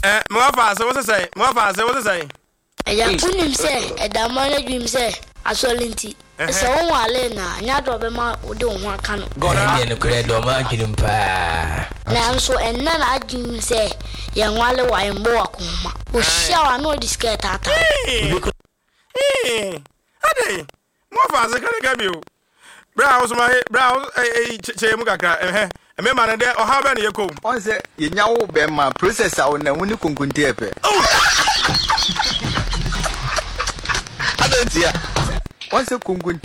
What's say? Ya kunim say edamana dream say asolinti. So won ale na nya do be ma ode ho aka no. God dey no kure do ma dream pa. Na so enna na dream say ye nwale wa embo akoma. O hia wa no diske tata. Ade. Mwafanse kale bi o. Bra so ma bra che mu kakra me man de o ha be na yekom. On say ye nyawo be ma processor o na woni konkonte epe. Adantia. On say konkonte